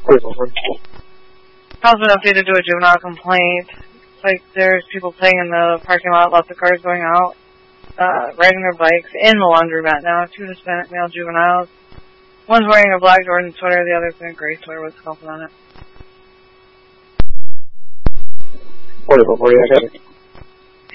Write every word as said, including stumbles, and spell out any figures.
Calls been updated to a juvenile complaint. It's like there's people playing in the parking lot, lots of cars going out, uh, riding their bikes in the laundromat now. Two Hispanic male juveniles. One's wearing a black Jordan sweater, the other's in a gray sweater with something on it. forty-four forty, I got it.